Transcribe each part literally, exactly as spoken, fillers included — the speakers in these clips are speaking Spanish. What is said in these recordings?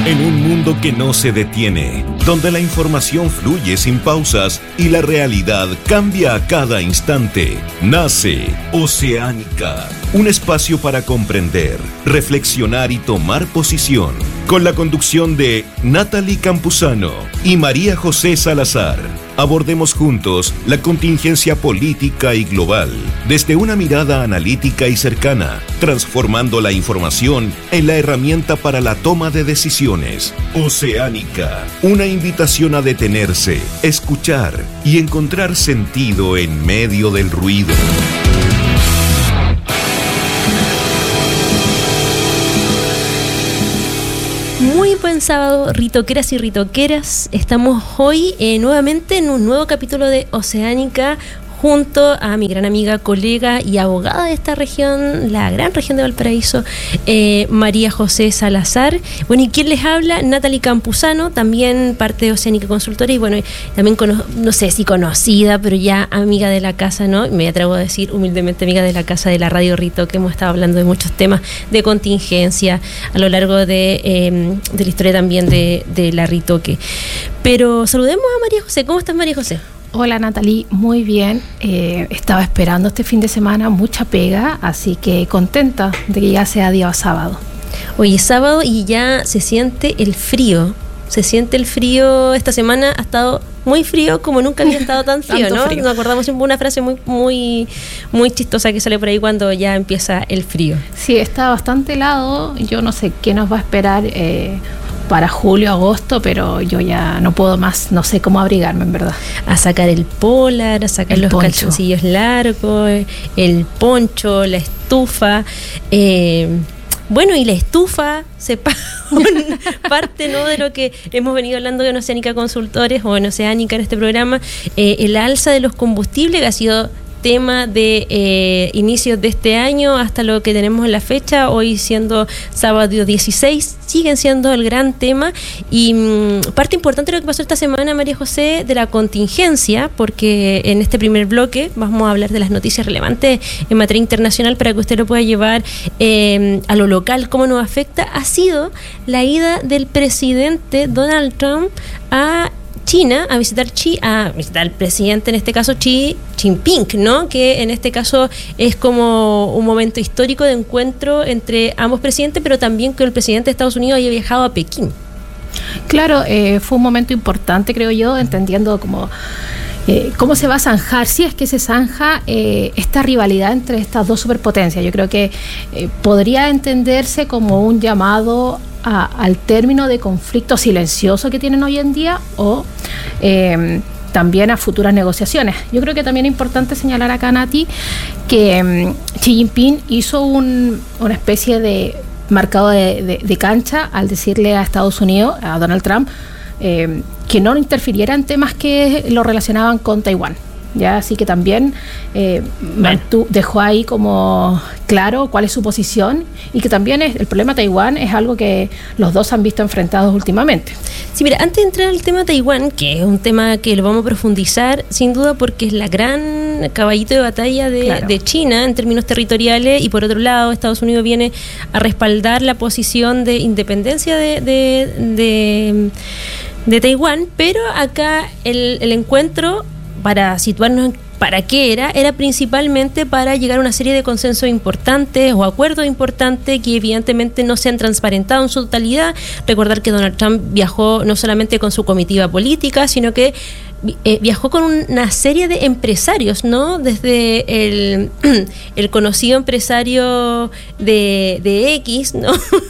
En un mundo que no se detiene, donde la información fluye sin pausas y la realidad cambia a cada instante, nace Oceánica, un espacio para comprender, reflexionar y tomar posición, con la conducción de Natalie Campuzano y María José Salazar. Abordemos juntos la contingencia política y global desde una mirada analítica y cercana, transformando la información en la herramienta para la toma de decisiones. Oceánica, una invitación a detenerse, escuchar y encontrar sentido en medio del ruido. Muy buen sábado, ritoqueras y ritoqueras. Estamos hoy eh, nuevamente en un nuevo capítulo de Oceánica, junto a mi gran amiga, colega y abogada de esta región, la gran región de Valparaíso, eh, María José Salazar. Bueno, ¿y quién les habla? Natalie Campuzano, también parte de Oceánica Consultora y bueno, también, cono- no sé si conocida, pero ya amiga de la casa, ¿no? Me atrevo a decir humildemente amiga de la casa de la Radio Rito, que hemos estado hablando de muchos temas de contingencia a lo largo de, eh, de la historia también de, de la Ritoque. Pero saludemos a María José. ¿Cómo estás, María José? Hola Natalie, muy bien. Eh, estaba esperando este fin de semana, mucha pega, así que contenta de que ya sea día sábado. Hoy es sábado y ya se siente el frío. Se siente el frío. Esta semana ha estado muy frío, como nunca había estado tan frío, ¿no? Frío. Nos acordamos siempre una frase muy, muy, muy chistosa que sale por ahí cuando ya empieza el frío. Sí, está bastante helado. Yo no sé qué nos va a esperar eh, para julio, agosto, pero yo ya no puedo más, no sé cómo abrigarme en verdad. A sacar el polar, a sacar el los poncho. Calzoncillos largos, el poncho, la estufa. Eh, bueno, y la estufa se parte, ¿no?, de lo que hemos venido hablando en Oceánica Consultores o en Oceánica en este programa, eh, el alza de los combustibles, que ha sido tema de eh, inicios de este año hasta lo que tenemos en la fecha, hoy siendo sábado dieciséis, siguen siendo el gran tema y mmm, parte importante de lo que pasó esta semana, María José, de la contingencia, porque en este primer bloque vamos a hablar de las noticias relevantes en materia internacional para que usted lo pueda llevar eh, a lo local, cómo nos afecta, ha sido la ida del presidente Donald Trump a China a visitar Xi, a visitar al presidente, en este caso Xi Jinping, ¿no? Que en este caso es como un momento histórico de encuentro entre ambos presidentes, pero también que el presidente de Estados Unidos haya viajado a Pekín. Claro, eh, fue un momento importante, creo yo, entendiendo como Eh, ¿cómo se va a zanjar? Si es que se zanja eh, esta rivalidad entre estas dos superpotencias. Yo creo que eh, podría entenderse como un llamado a, al término de conflicto silencioso que tienen hoy en día o eh, también a futuras negociaciones. Yo creo que también es importante señalar acá, Nati, que um, Xi Jinping hizo un, una especie de marcado de, de, de cancha al decirle a Estados Unidos, a Donald Trump, Eh, que no interfiriera en temas que lo relacionaban con Taiwán. Ya, así que también eh, bueno. tú dejó ahí como claro cuál es su posición y que también es, el problema de Taiwán es algo que los dos han visto enfrentados últimamente. Sí, mira, antes de entrar al tema de Taiwán, que es un tema que lo vamos a profundizar sin duda porque es la gran caballito de batalla de, claro. de China en términos territoriales y por otro lado Estados Unidos viene a respaldar la posición de independencia de, de, de, de Taiwán, pero acá el, el encuentro, para situarnos en para qué era, era principalmente para llegar a una serie de consensos importantes o acuerdos importantes que evidentemente no se han transparentado en su totalidad. Recordar que Donald Trump viajó no solamente con su comitiva política, sino que eh, viajó con una serie de empresarios, ¿no? Desde el, el conocido empresario de, de X, ¿no?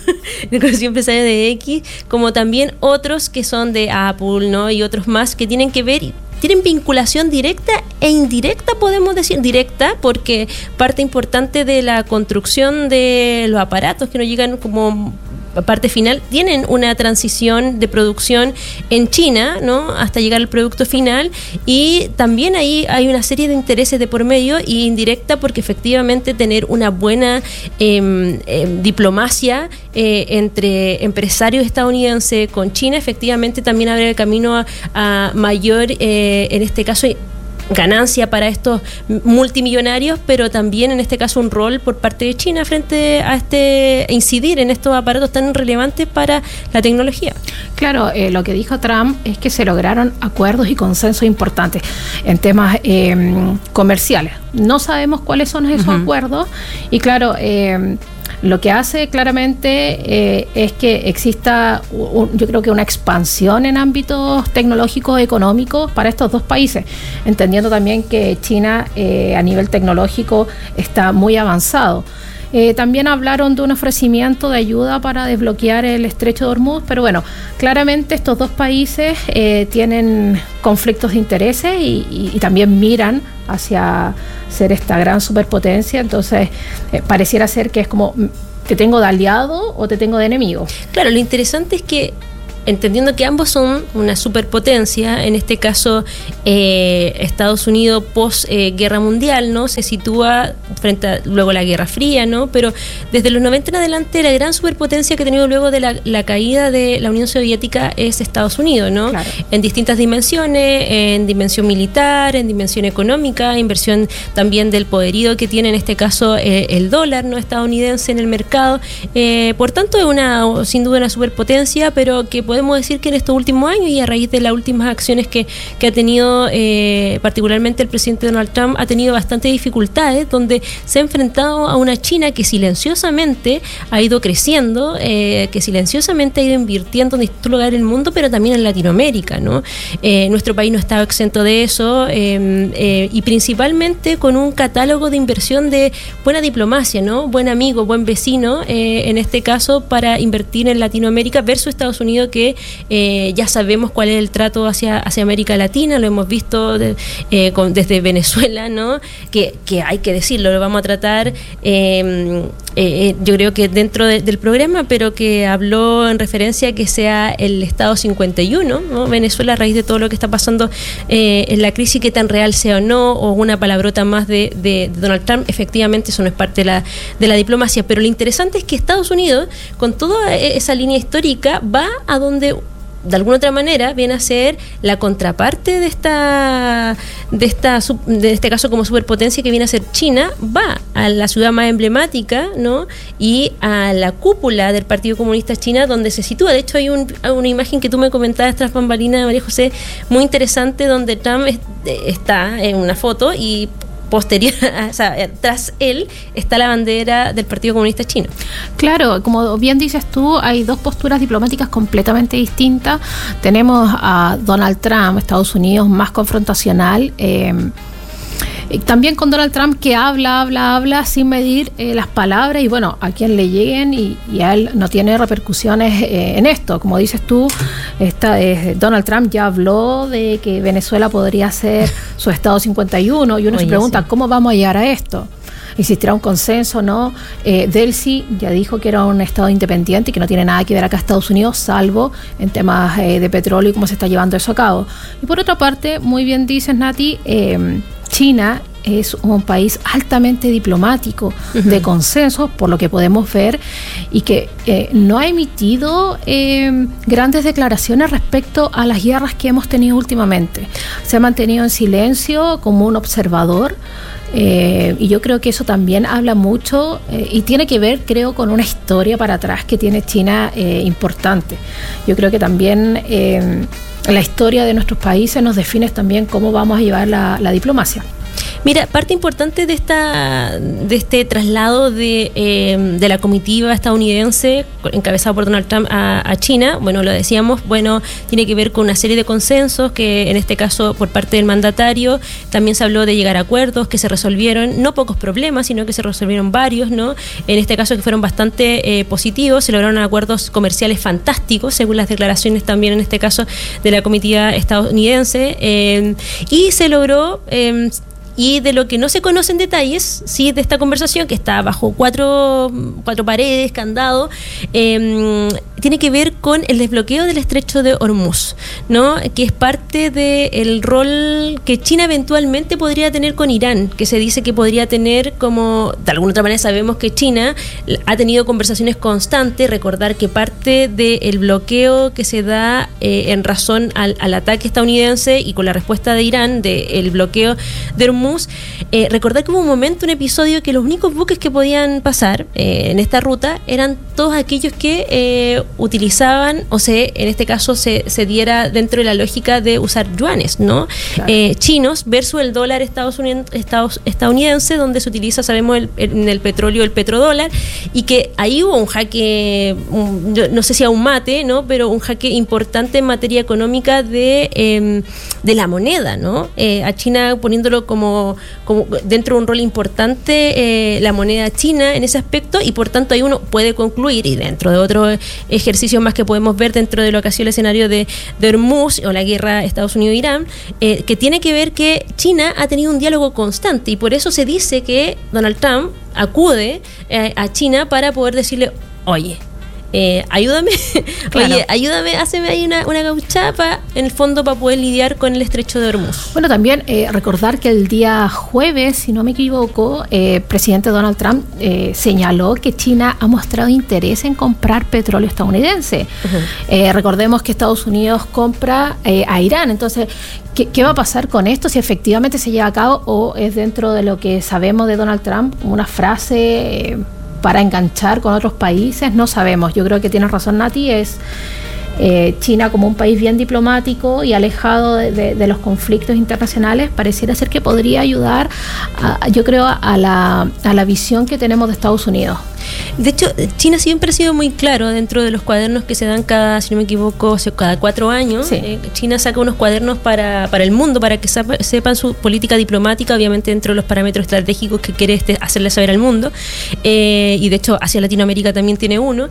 el conocido empresario de X, como también otros que son de Apple, ¿no? Y otros más que tienen que ver tienen vinculación directa e indirecta, podemos decir, directa, porque parte importante de la construcción de los aparatos que nos llegan como parte final, tienen una transición de producción en China, ¿no? Hasta llegar al producto final, y también ahí hay una serie de intereses de por medio y indirecta, porque efectivamente tener una buena eh, eh, diplomacia eh, entre empresarios estadounidenses con China, efectivamente también abre el camino a, a mayor, eh, en este caso, ganancia para estos multimillonarios, pero también en este caso un rol por parte de China frente a este incidir en estos aparatos tan relevantes para la tecnología. Claro, eh, lo que dijo Trump es que se lograron acuerdos y consensos importantes en temas eh, comerciales. No sabemos cuáles son esos uh-huh. acuerdos y claro, eh, lo que hace claramente eh, es que exista, un, yo creo que una expansión en ámbitos tecnológicos, económicos para estos dos países, entendiendo también que China eh, a nivel tecnológico está muy avanzado. Eh, también hablaron de un ofrecimiento de ayuda para desbloquear el estrecho de Hormuz, pero bueno, claramente estos dos países eh, tienen conflictos de intereses y, y, y también miran hacia ser esta gran superpotencia, entonces eh, pareciera ser que es como te tengo de aliado o te tengo de enemigo. Claro, lo interesante es que entendiendo que ambos son una superpotencia, en este caso eh, Estados Unidos post eh, guerra mundial, ¿no? Se sitúa frente a luego la Guerra Fría, ¿no? Pero desde los noventa en adelante la gran superpotencia que ha tenido luego de la, la caída de la Unión Soviética es Estados Unidos, ¿no? Claro. En distintas dimensiones, en dimensión militar, en dimensión económica, inversión también del poderío que tiene en este caso eh, el dólar, ¿no? Estadounidense en el mercado. Eh, por tanto es una, sin duda una superpotencia, pero que podemos decir que en estos últimos años y a raíz de las últimas acciones que, que ha tenido eh, particularmente el presidente Donald Trump, ha tenido bastantes dificultades donde se ha enfrentado a una China que silenciosamente ha ido creciendo, eh, que silenciosamente ha ido invirtiendo en distintos lugares del mundo, pero también en Latinoamérica, ¿no? Eh, nuestro país no estaba exento de eso eh, eh, y principalmente con un catálogo de inversión de buena diplomacia, ¿no? Buen amigo, buen vecino, eh, en este caso para invertir en Latinoamérica versus Estados Unidos, que eh, ya sabemos cuál es el trato hacia, hacia América Latina, lo hemos visto de, eh, con, desde Venezuela, ¿no? Que, que hay que decirlo, lo vamos a tratar eh, eh, yo creo que dentro de, del programa, pero que habló en referencia a que sea el Estado cincuenta y uno, ¿no? Venezuela, a raíz de todo lo que está pasando eh, en la crisis, que tan real sea o no, o una palabrota más de, de, de Donald Trump, efectivamente eso no es parte de la, de la diplomacia, pero lo interesante es que Estados Unidos, con toda esa línea histórica, va a donde de alguna otra manera viene a ser la contraparte de esta de esta de este caso como superpotencia que viene a ser China, va a la ciudad más emblemática, ¿no? Y a la cúpula del Partido Comunista China, donde se sitúa. De hecho hay un, una imagen que tú me comentabas tras bambalinas de María José, muy interesante, donde Trump es, está en una foto y posterior, o sea, tras él está la bandera del Partido Comunista Chino. Claro, como bien dices tú, hay dos posturas diplomáticas completamente distintas. Tenemos a Donald Trump, Estados Unidos, más confrontacional, eh, también con Donald Trump que habla, habla, habla sin medir eh, las palabras y bueno, a quien le lleguen y, y a él no tiene repercusiones eh, en esto. Como dices tú, esta, eh, Donald Trump ya habló de que Venezuela podría ser su Estado cincuenta y uno y uno Oye, se pregunta, sí. ¿cómo vamos a llegar a esto? ¿Existirá un consenso, no? Eh, Delcy ya dijo que era un Estado independiente y que no tiene nada que ver acá Estados Unidos, salvo en temas eh, de petróleo y cómo se está llevando eso a cabo. Y por otra parte, muy bien dices, Nati, eh, China es un país altamente diplomático, uh-huh. de consenso, por lo que podemos ver, y que eh, no ha emitido eh, grandes declaraciones respecto a las guerras que hemos tenido últimamente. Se ha mantenido en silencio como un observador, eh, y yo creo que eso también habla mucho eh, y tiene que ver, creo, con una historia para atrás que tiene China eh, importante. Yo creo que también eh, la historia de nuestros países nos define también cómo vamos a llevar la, la diplomacia. Mira, parte importante de esta de este traslado de, eh, de la comitiva estadounidense encabezada por Donald Trump a, a China, bueno, lo decíamos, bueno, tiene que ver con una serie de consensos que en este caso por parte del mandatario también se habló de llegar a acuerdos que se resolvieron, no pocos problemas, sino que se resolvieron varios, ¿no? En este caso que fueron bastante eh, positivos, se lograron acuerdos comerciales fantásticos, según las declaraciones también en este caso de la comitiva estadounidense, eh, y se logró... Eh, y de lo que no se conocen detalles, sí, de esta conversación que está bajo cuatro, cuatro paredes, candado, eh, tiene que ver con el desbloqueo del estrecho de Hormuz, ¿no? Que es parte del rol que China eventualmente podría tener con Irán, que se dice que podría tener como, de alguna otra manera sabemos que China ha tenido conversaciones constantes, recordar que parte del bloqueo que se da eh, en razón al, al ataque estadounidense y con la respuesta de Irán del bloqueo de Hormuz, eh, recordar que hubo un momento, un episodio que los únicos buques que podían pasar eh, en esta ruta eran todos aquellos que eh, utilizaban, o se, en este caso se, se diera dentro de la lógica de usar yuanes, ¿no? Claro. Eh, chinos versus el dólar estadounidense, donde se utiliza, sabemos, el, en el petróleo el petrodólar, y que ahí hubo un jaque, un, yo no sé si a un mate, ¿no? Pero un jaque importante en materia económica de, eh, de la moneda, ¿no? Eh, a China poniéndolo como, como dentro de un rol importante, eh, la moneda china en ese aspecto, y por tanto ahí uno puede concluir, y dentro de otros ejercicios más que podemos ver dentro de lo que ha sido el escenario de, de Hormuz o la guerra Estados Unidos-Irán, eh, que tiene que ver que China ha tenido un diálogo constante, y por eso se dice que Donald Trump acude eh, a China para poder decirle, oye, Eh, ayúdame, claro. Oye, ayúdame, háceme ahí una, una gauchapa, en el fondo, para poder lidiar con el estrecho de Hormuz. Bueno, también eh, recordar que el día jueves, si no me equivoco, el eh, presidente Donald Trump eh, señaló que China ha mostrado interés en comprar petróleo estadounidense. Uh-huh. Eh, recordemos que Estados Unidos compra eh, a Irán, entonces, ¿qué, ¿qué va a pasar con esto? Si efectivamente se lleva a cabo o es dentro de lo que sabemos de Donald Trump, una frase... Eh, para enganchar con otros países, no sabemos. Yo creo que tienes razón, Nati, es eh, China como un país bien diplomático y alejado de, de, de los conflictos internacionales, pareciera ser que podría ayudar, a, yo creo, a la, a la visión que tenemos de Estados Unidos. De hecho, China siempre ha sido muy claro dentro de los cuadernos que se dan cada, si no me equivoco, cada cuatro años. Sí. Eh, China saca unos cuadernos para, para el mundo, para que sepa, sepan su política diplomática, obviamente dentro de los parámetros estratégicos que quiere este, hacerle saber al mundo. Eh, y de hecho, hacia Latinoamérica también tiene uno,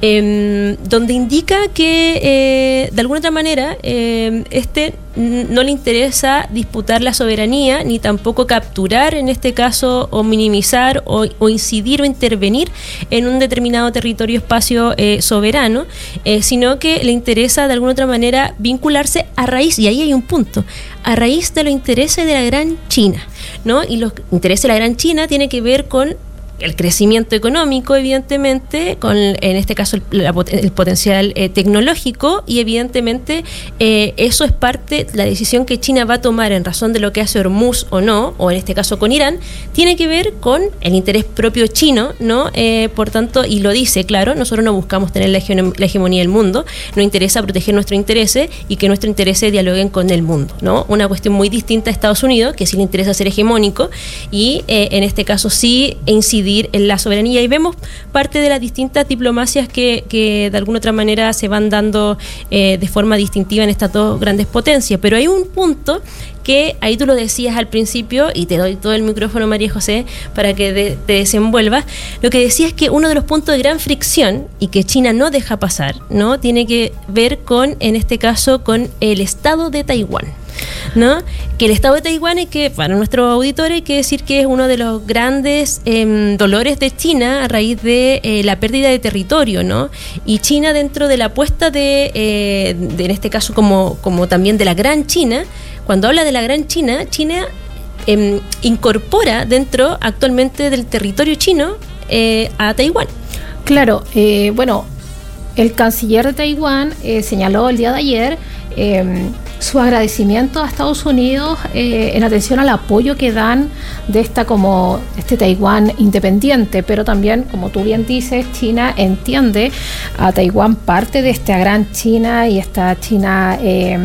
eh, donde indica que, eh, de alguna otra manera, eh, este no le interesa disputar la soberanía, ni tampoco capturar, en este caso, o minimizar, o, o incidir o intervenir en un determinado territorio, espacio eh, soberano, eh, sino que le interesa de alguna otra manera vincularse a raíz, y ahí hay un punto, a raíz de los intereses de la Gran China, ¿no? Y los intereses de la Gran China tienen que ver con el crecimiento económico, evidentemente, con, en este caso, el, la, el potencial eh, tecnológico, y evidentemente eh, eso es parte, la decisión que China va a tomar en razón de lo que hace Hormuz o no, o en este caso con Irán, tiene que ver con el interés propio chino, ¿no? Eh, por tanto, y lo dice, claro, nosotros no buscamos tener la, hege- la hegemonía del mundo, nos interesa proteger nuestros intereses y que nuestros intereses dialoguen con el mundo, ¿no? Una cuestión muy distinta a Estados Unidos, que sí le interesa ser hegemónico, y eh, en este caso sí incidir en la soberanía, y vemos parte de las distintas diplomacias que, que de alguna otra manera se van dando eh, de forma distintiva en estas dos grandes potencias. Pero hay un punto que ahí tú lo decías al principio, y te doy todo el micrófono, María José, para que de, te desenvuelvas. Lo que decías es que uno de los puntos de gran fricción y que China no deja pasar, ¿no? Tiene que ver con, en este caso, con el Estado de Taiwán, ¿no? Que el Estado de Taiwán es que, para nuestros auditores, hay que decir que es uno de los grandes eh, dolores de China a raíz de eh, la pérdida de territorio, ¿no? Y China, dentro de la apuesta de, eh, de en este caso, como, como también de la Gran China, cuando habla de la Gran China, China eh, incorpora dentro actualmente del territorio chino eh, a Taiwán. Claro, eh, bueno, el canciller de Taiwán eh, señaló el día de ayer eh, su agradecimiento a Estados Unidos eh, en atención al apoyo que dan de esta como este Taiwán independiente, pero también, como tú bien dices, China entiende a Taiwán parte de esta gran China y esta China eh,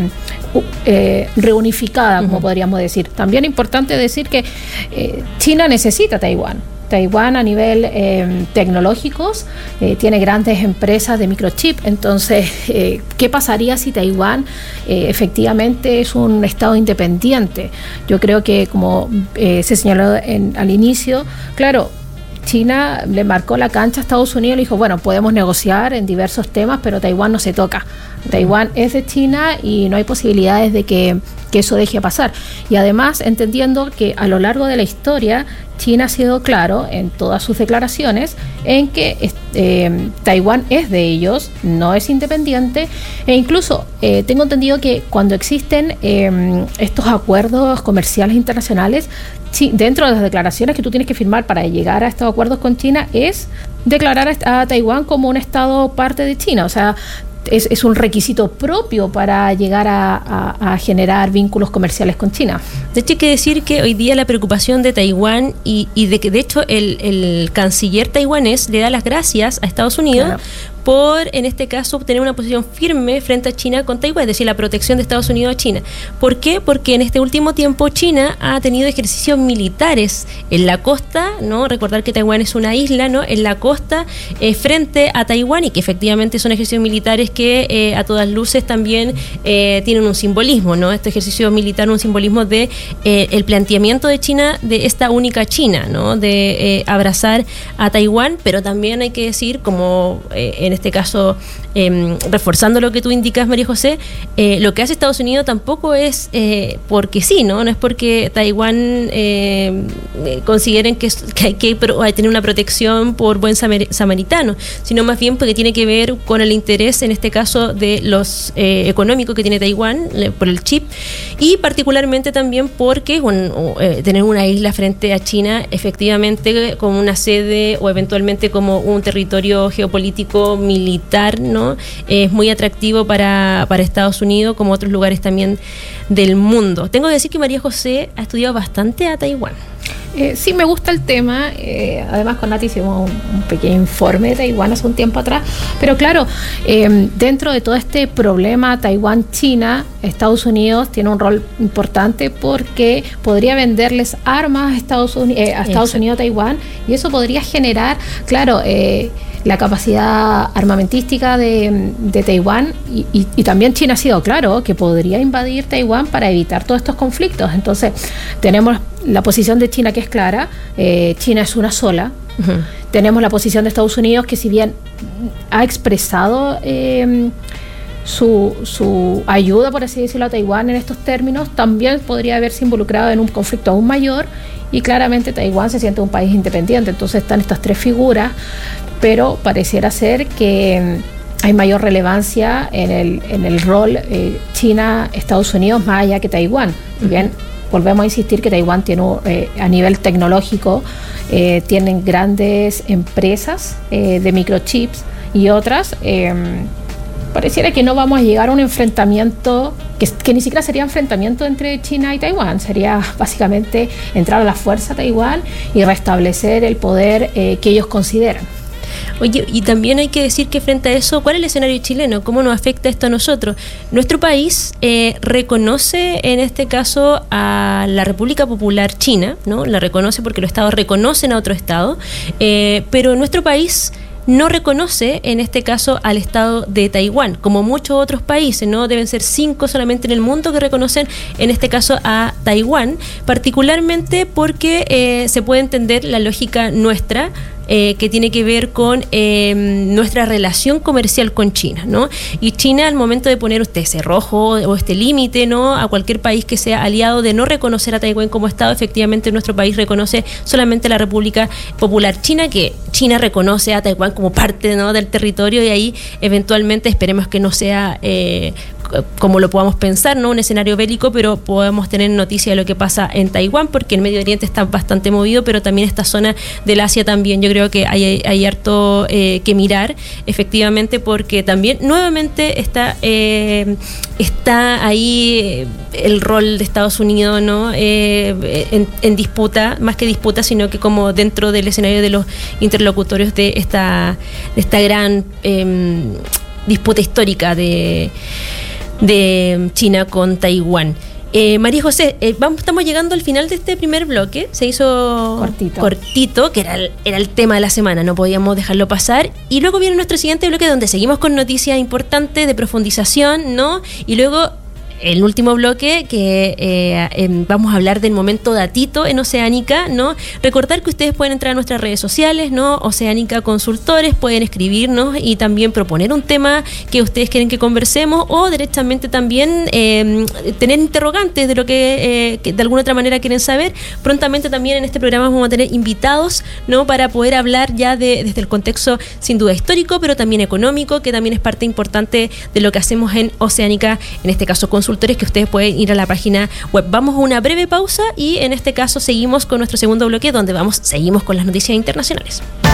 eh, reunificada, como uh-huh. podríamos decir. También es importante decir que eh, China necesita a Taiwán. Taiwán a nivel eh, tecnológicos eh, tiene grandes empresas de microchip, entonces eh, ¿qué pasaría si Taiwán eh, efectivamente es un estado independiente? Yo creo que, como eh, se señaló en, al inicio, claro, China le marcó la cancha a Estados Unidos y le dijo, bueno, podemos negociar en diversos temas, pero Taiwán no se toca. Taiwán es de China y no hay posibilidades de que, que eso deje pasar. Y además, entendiendo que a lo largo de la historia, China ha sido claro en todas sus declaraciones en que eh, Taiwán es de ellos, no es independiente, e incluso eh, tengo entendido que cuando existen eh, estos acuerdos comerciales internacionales, sí, dentro de las declaraciones que tú tienes que firmar para llegar a estos acuerdos con China es declarar a, a Taiwán como un estado parte de China, o sea, Es, es un requisito propio para llegar a, a, a generar vínculos comerciales con China. De hecho, hay que decir que hoy día la preocupación de Taiwán y, y de que de hecho el, el canciller taiwanés le da las gracias a Estados Unidos, claro, por, en este caso, tener una posición firme frente a China con Taiwán, es decir, la protección de Estados Unidos a China. ¿Por qué? Porque en este último tiempo China ha tenido ejercicios militares en la costa, ¿no? Recordar que Taiwán es una isla, ¿no? En la costa, eh, frente a Taiwán, y que efectivamente son ejercicios militares que eh, a todas luces también eh, tienen un simbolismo, ¿no? Este ejercicio militar, un simbolismo de eh, el planteamiento de China, de esta única China, ¿no? De eh, abrazar a Taiwán, pero también hay que decir, como eh, en este caso, eh, reforzando lo que tú indicas, María José, eh, lo que hace Estados Unidos tampoco es eh, porque sí, ¿no? No es porque Taiwán eh, consideren que, que hay que pro, hay tener una protección por buen samaritano, sino más bien porque tiene que ver con el interés, en este caso, de los eh, económicos que tiene Taiwán, eh, por el chip, y particularmente también porque bueno, eh, tener una isla frente a China, efectivamente, como una sede o eventualmente como un territorio geopolítico militar, ¿no? Eh, es muy atractivo para, para Estados Unidos, como otros lugares también del mundo. Tengo que decir que María José ha estudiado bastante a Taiwán. Eh, sí, me gusta el tema. Eh, además, con Nati hicimos un, un pequeño informe de Taiwán hace un tiempo atrás. Pero claro, eh, dentro de todo este problema Taiwán-China, Estados Unidos tiene un rol importante porque podría venderles armas a Estados Unidos, eh, a Estados Unidos a Taiwán, y eso podría generar, claro, eh, la capacidad armamentística de, de Taiwán, y, y, y también China ha sido claro que podría invadir Taiwán para evitar todos estos conflictos. Entonces, tenemos la posición de China, que es clara, eh, China es una sola. Uh-huh. Tenemos la posición de Estados Unidos, que si bien ha expresado eh, su, su ayuda, por así decirlo, a Taiwán en estos términos, también podría haberse involucrado en un conflicto aún mayor, y claramente Taiwán se siente un país independiente. Entonces están estas tres figuras, pero pareciera ser que hay mayor relevancia en el, en el rol eh, China-Estados Unidos más allá que Taiwán. Si bien volvemos a insistir que Taiwán tiene eh, a nivel tecnológico eh, tienen grandes empresas eh, de microchips y otras, eh, pareciera que no vamos a llegar a un enfrentamiento que, que ni siquiera sería enfrentamiento entre China y Taiwán, sería básicamente entrar a la fuerza a Taiwán y restablecer el poder eh, que ellos consideran. Oye, y también hay que decir que frente a eso, ¿cuál es el escenario chileno? ¿Cómo nos afecta esto a nosotros? Nuestro país eh, reconoce en este caso a la República Popular China, ¿no? La reconoce porque los estados reconocen a otro estado, eh, pero nuestro país no reconoce en este caso al Estado de Taiwán, como muchos otros países, ¿no? Deben ser cinco solamente en el mundo que reconocen en este caso a Taiwán, particularmente porque eh, se puede entender la lógica nuestra, Eh, que tiene que ver con eh, nuestra relación comercial con China, ¿no? Y China, al momento de poner este cerrojo o este límite, ¿no?, a cualquier país que sea aliado de no reconocer a Taiwán como Estado, efectivamente nuestro país reconoce solamente la República Popular China, que China reconoce a Taiwán como parte, ¿no?, del territorio, y ahí eventualmente esperemos que no sea eh, como lo podamos pensar, ¿no?, un escenario bélico, pero podemos tener noticia de lo que pasa en Taiwán, porque el Medio Oriente está bastante movido, pero también esta zona del Asia también. Yo creo que hay, hay harto eh, que mirar, efectivamente, porque también nuevamente está eh, está ahí el rol de Estados Unidos, ¿no?, eh, en, en disputa, más que disputa, sino que como dentro del escenario de los interlocutores de esta, de esta gran eh, disputa histórica de de China con Taiwán. Eh, María José, eh, vamos, estamos llegando al final de este primer bloque. Se hizo cortito, cortito que era el, era el tema de la semana, no podíamos dejarlo pasar. Y luego viene nuestro siguiente bloque, donde seguimos con noticias importantes de profundización, ¿no? Y luego el último bloque que eh, eh, vamos a hablar del momento datito en Oceánica, ¿no? Recordar que ustedes pueden entrar a nuestras redes sociales, ¿no? Oceánica Consultores, pueden escribirnos y también proponer un tema que ustedes quieren que conversemos o directamente también eh, tener interrogantes de lo que, eh, que de alguna otra manera quieren saber. Prontamente también en este programa vamos a tener invitados, ¿no? Para poder hablar ya de, desde el contexto sin duda histórico, pero también económico, que también es parte importante de lo que hacemos en Oceánica, en este caso Consultores, que ustedes pueden ir a la página web. Vamos a una breve pausa y en este caso seguimos con nuestro segundo bloque, donde vamos, seguimos con las noticias internacionales.